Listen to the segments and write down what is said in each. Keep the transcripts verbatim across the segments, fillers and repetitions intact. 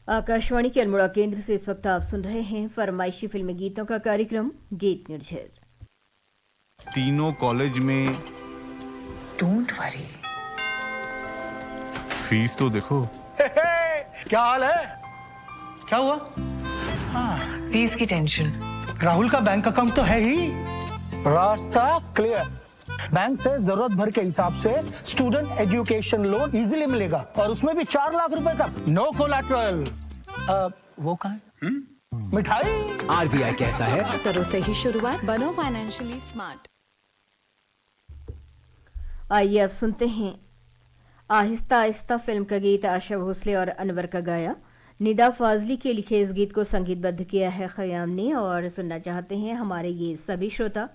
आकाशवाणी के अल्मोड़ा केंद्र से इस वक्त आप सुन रहे हैं फरमाइशी फिल्मी गीतों का कार्यक्रम गीत निर्झर। तीनों कॉलेज में डोंट वरी, फीस तो देखो। हे हे, क्या हाल है? क्या हुआ? हाँ, फीस की टेंशन। राहुल का बैंक अकाउंट तो है ही, रास्ता क्लियर। बैंक से जरूरत भर के हिसाब से स्टूडेंट एजुकेशन लोन इजीली मिलेगा और उसमें भी चार लाख रुपए तक, नो कोलैटरल। वो कहाँ है? मिठाई। आरबीआई कहता है करो से ही शुरुआत, बनो फाइनेंशियली स्मार्ट। आइए अब सुनते हैं आहिस्ता आहिस्ता फिल्म का गीत आशा भोसले और अनवर का गाया। निदा फाजली के लिखे इस गीत को संगीतबद्ध किया है खयाम ने और सुनना चाहते हैं हमारे ये सभी श्रोता।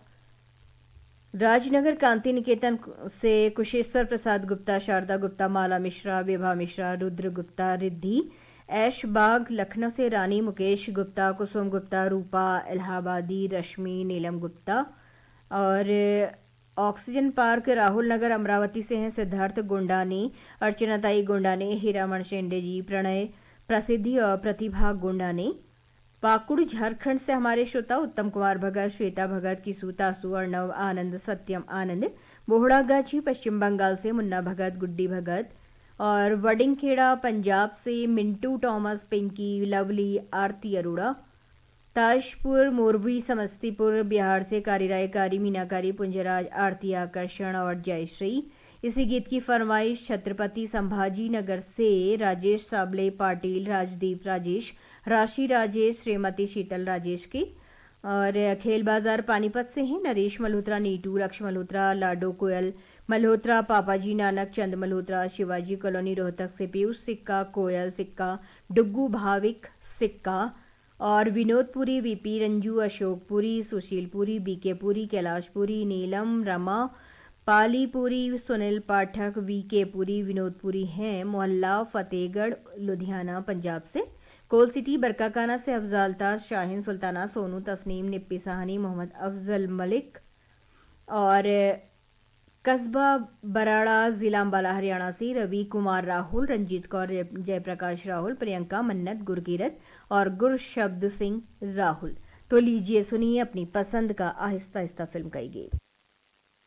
राजनगर कांति निकेतन से कुशेश्वर प्रसाद गुप्ता, शारदा गुप्ता, माला मिश्रा, विभा मिश्रा, रुद्र गुप्ता, रिद्धि, ऐश बाग लखनऊ से रानी, मुकेश गुप्ता, कुसुम गुप्ता, रूपा इलाहाबादी, रश्मि, नीलम गुप्ता और ऑक्सीजन पार्क राहुल नगर अमरावती से हैं सिद्धार्थ गोंडानी, अर्चनाताई गोंडाने, हीरामण शेंडे जी, प्रणय प्रसिद्धि और प्रतिभा गोंडाने। पाकुड़ झारखंड से हमारे श्रोता उत्तम कुमार भगत, श्वेता भगत, किसू तासु, अर्णव आनंद, सत्यम आनंद। बोहड़ागाछी पश्चिम बंगाल से मुन्ना भगत, गुड्डी भगत और वडिंगखेड़ा पंजाब से मिंटू टॉमस, पिंकी, लवली, आरती अरोड़ा। ताजपुर मोरवी समस्तीपुर बिहार से कारीराय कारी, मीनाकारी, पुंजराज, आरती आकर्षण और जयश्री। इसी गीत की फरमाइश छत्रपति संभाजी नगर से राजेश साबले, पाटिल, राजदीप राजेश, राशि राजेश, श्रीमती शीतल राजेश की। और खेल बाजार पानीपत से हैं नरेश मल्होत्रा, नीटू, रक्ष मल्होत्रा, लाडो कोयल मल्होत्रा, पापाजी नानक, चंद मल्होत्रा, शिवाजी कॉलोनी रोहतक से पीयूष सिक्का, कोयल सिक्का, डुग्गू भाविक सिक्का और विनोदपुरी, वीपी रंजू, अशोकपुरी, सुशीलपुरी, बीकेपुरी, कैलाशपुरी, नीलम, रमा, पालीपुरी, सुनील पाठक, वीके पुरी, विनोदपुरी हैं। मोहल्ला फतेहगढ़ लुधियाना पंजाब से। कोल सिटी बरकाकाना से अफजाल ताज, शाहीन सुल्ताना, सोनू तस्नीम, निप्पी साहनी, मोहम्मद अफजल मलिक और कस्बा बराड़ा जिला अम्बाला हरियाणा से रवि कुमार राहुल, रंजीत कौर, जयप्रकाश राहुल, प्रियंका मन्नत, गुरकीरत और गुरशब्द सिंह राहुल। तो लीजिए सुनिए अपनी पसंद का आहिस्ता आहिस्ता फिल्म का ये गीत।